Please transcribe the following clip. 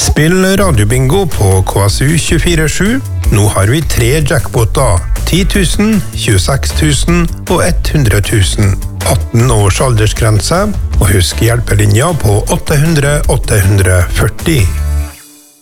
Spill radiobingo på KSU 24/7. Nå har vi 3 jackpoter. 10 000, 26 000 og 100 000. 18 års aldersgrense, og husk hjelpelinja på 800 840.